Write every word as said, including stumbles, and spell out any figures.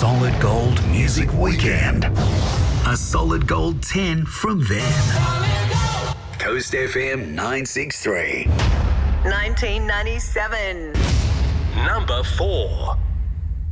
Solid Gold Music Weekend. A Solid Gold ten from them. Coast F M nine six three. nineteen ninety-seven. Number four.